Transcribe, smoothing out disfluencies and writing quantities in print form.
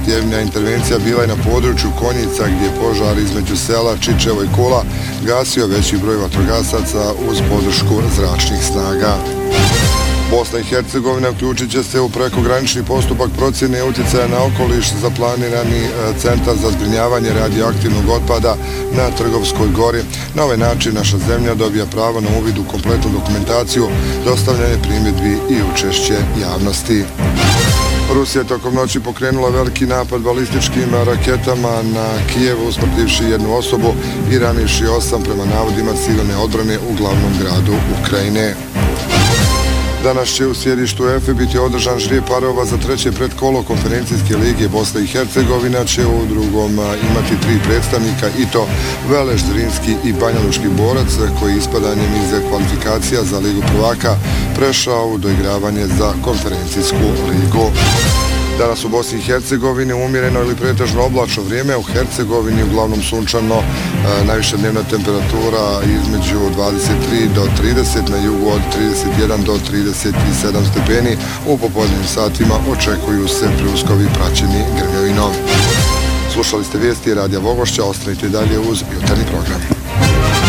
Najzahtjevnija intervencija bila je na području Konjica gdje je požar između sela Čičevo i Kula gasio veći broj vatrogasaca uz podršku zračnih snaga. Bosna i Hercegovina uključit će se u prekogranični postupak procjene utjecaja na okoliš za planirani centar za zbrinjavanje radioaktivnog otpada na Trgovskoj gori. Na ovaj način naša zemlja dobija pravo na uvid u kompletnu dokumentaciju, dostavljanje primjedbi i učešće javnosti. Rusija je tokom noći pokrenula veliki napad balističkim raketama na Kijevu, usmrtivši jednu osobu i ranivši 8 prema navodima civilne odbrane u glavnom gradu Ukrajine. Danas će u sjedištu EFE biti održan žrijeb parova za treće predkolo konferencijske lige. Bosna i Hercegovina će u drugom imati 3 predstavnika i to Veleš, Zrinski i Banjalučki Borac koji ispadanjem iz kvalifikacija za ligu prvaka prešao u doigravanje za konferencijsku ligu. Danas u Bosni i Hercegovini umjereno ili pretežno oblačno vrijeme, u Hercegovini uglavnom sunčano, najviša dnevna temperatura između 23 do 30, na jugu od 31 do 37 stepeni. U popodnevnim satima očekuju se pljuskovi praćeni grmljavinom. Slušali ste vijesti Radija Vogošća, ostanite dalje uz jutarnji program.